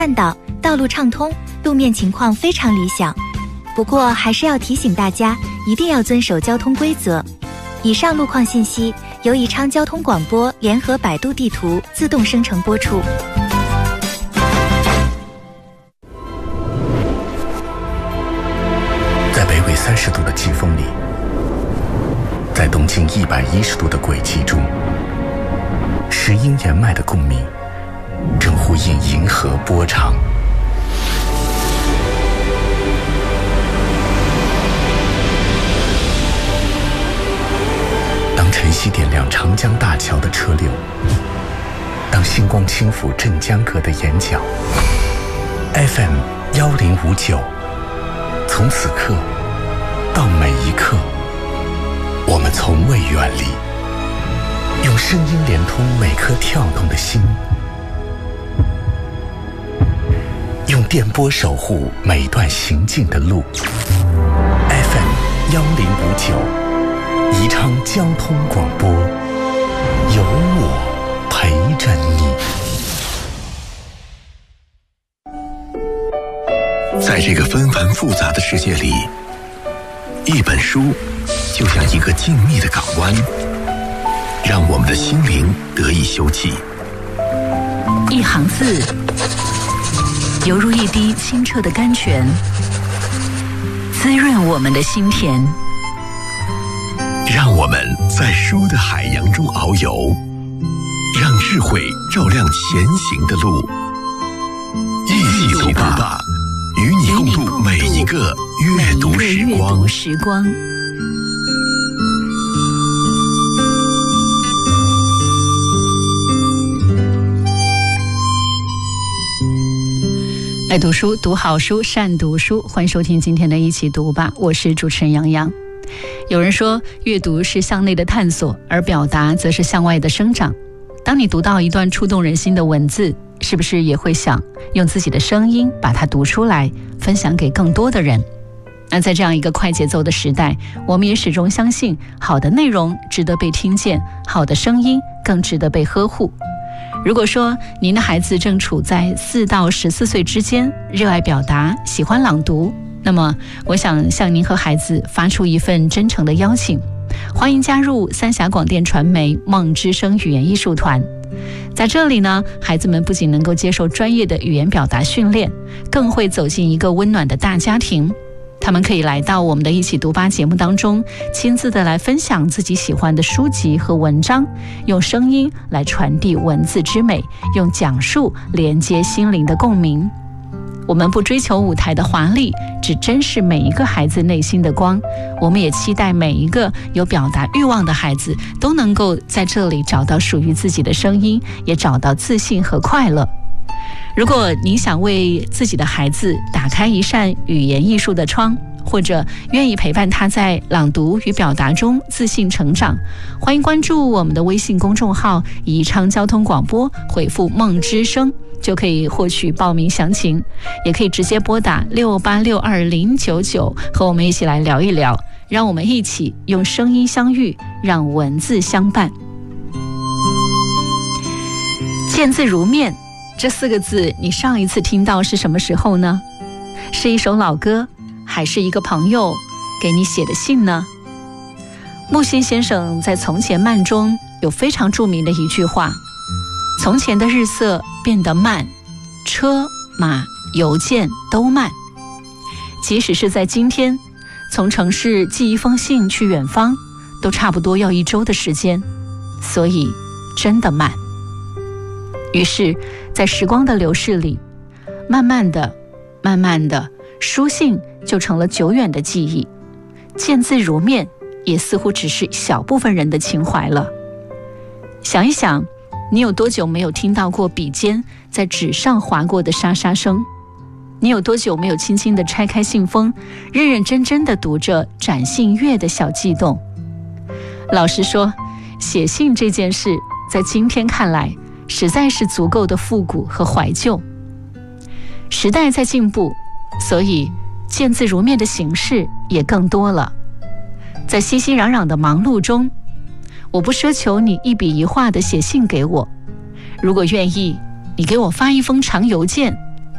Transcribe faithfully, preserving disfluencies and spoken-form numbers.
半岛道路畅通，路面情况非常理想。不过还是要提醒大家，一定要遵守交通规则。以上路况信息由宜昌交通广播联合百度地图自动生成播出。 在北纬三十度的季风里，在东经一百一十度的轨迹中，石英岩脉的共鸣正呼应银河波长。当晨曦点亮长江大桥的车流，当星光轻抚镇江阁的眼角 ，F M 幺零五九，从此刻到每一刻，我们从未远离，用声音连通每颗跳动的心，用电波守护每段行进的路。F M 幺零五九，宜昌交通广播，有我陪着你。 在这个纷繁复杂的世界里，一本书就像一个静谧的港湾，让我们的心灵得以休憩。 一行字犹如一滴清澈的甘泉，滋润我们的心田。 让我们在书的海洋中遨游，让智慧照亮前行的路。一起读吧，与你共度每一个阅读时光。 时光。爱读书，读好书，善读书。欢迎收听今天的一起读吧，我是主持人杨洋。有人说，阅读是向内的探索，而表达则是向外的生长。当你读到一段触动人心的文字，是不是也会想用自己的声音把它读出来，分享给更多的人？那在这样一个快节奏的时代，我们也始终相信，好的内容值得被听见，好的声音更值得被呵护。如果说您的孩子正处在四到十四岁之间，热爱表达，喜欢朗读，那么我想向您和孩子发出一份真诚的邀请，欢迎加入三峡广电传媒梦之声语言艺术团。在这里呢，孩子们不仅能够接受专业的语言表达训练，更会走进一个温暖的大家庭。他们可以来到我们的一起读吧节目当中，亲自的来分享自己喜欢的书籍和文章，用声音来传递文字之美，用讲述连接心灵的共鸣。我们不追求舞台的华丽，只珍视每一个孩子内心的光。我们也期待每一个有表达欲望的孩子都能够在这里找到属于自己的声音，也找到自信和快乐。如果您想为自己的孩子打开一扇语言艺术的窗，或者愿意陪伴他在朗读与表达中自信成长，欢迎关注我们的微信公众号宜昌交通广播，回复梦之声就可以获取报名详情，也可以直接拨打六八六二零九九和我们一起来聊一聊，让我们一起用声音相遇，让文字相伴。见字如面这四个字，你上一次听到是什么时候呢？是一首老歌，还是一个朋友给你写的信呢？木心先生在《从前慢》中有非常著名的一句话：从前的日色变得慢，车马邮件都慢。即使是在今天，从城市寄一封信去远方，都差不多要一周的时间，所以真的慢。于是在时光的流逝里，慢慢的慢慢的，书信就成了久远的记忆，见字如面也似乎只是小部分人的情怀了。想一想，你有多久没有听到过笔尖在纸上划过的沙沙声？你有多久没有轻轻地拆开信封，认认真真地读着展信页的小悸动？老实说，写信这件事在今天看来实在是足够的复古和怀旧。时代在进步，所以见字如面的形式也更多了。在熙熙攘攘的忙碌中，我不奢求你一笔一画地写信给我，如果愿意，你给我发一封长邮件，